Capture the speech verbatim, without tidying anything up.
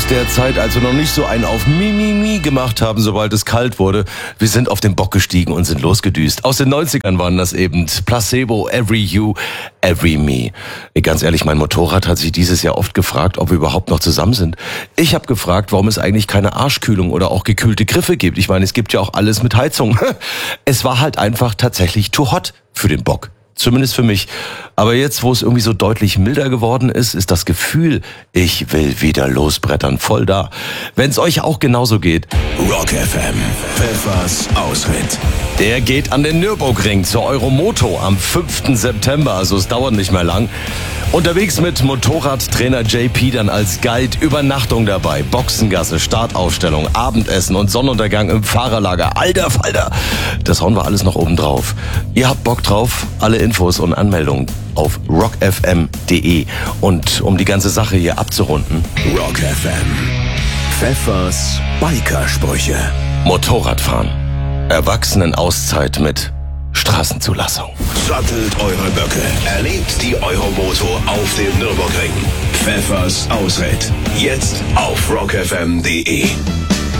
aus der Zeit, als wir noch nicht so einen auf Mimimi gemacht haben, sobald es kalt wurde. Wir sind auf den Bock gestiegen und sind losgedüst. Aus den neunzigern waren das eben Placebo, Every You, Every Me. Ganz ehrlich, mein Motorrad hat sich dieses Jahr oft gefragt, ob wir überhaupt noch zusammen sind. Ich habe gefragt, warum es eigentlich keine Arschkühlung oder auch gekühlte Griffe gibt. Ich meine, es gibt ja auch alles mit Heizung. Es war halt einfach tatsächlich too hot für den Bock. Zumindest für mich. Aber jetzt, wo es irgendwie so deutlich milder geworden ist, ist das Gefühl, ich will wieder losbrettern, voll da. Wenn es euch auch genauso geht. Rock F M, Pfeffers Ausritt. Der geht an den Nürburgring zur Euromoto am fünften September, also es dauert nicht mehr lang. Unterwegs mit Motorradtrainer J P dann als Guide, Übernachtung dabei, Boxengasse, Startaufstellung, Abendessen und Sonnenuntergang im Fahrerlager. Alter Falter, das hauen wir alles noch oben drauf. Ihr habt Bock drauf? Alle Infos und Anmeldungen auf rock f m punkt d e. Und um die ganze Sache hier abzurunden: Rock F M, Pfeffers Bikersprüche. Motorradfahren, Erwachsenenauszeit mit Straßenzulassung. Sattelt eure Böcke, erlebt die Euromoto auf dem Nürburgring. Pfeffers Ausritt, jetzt auf rock f m punkt d e.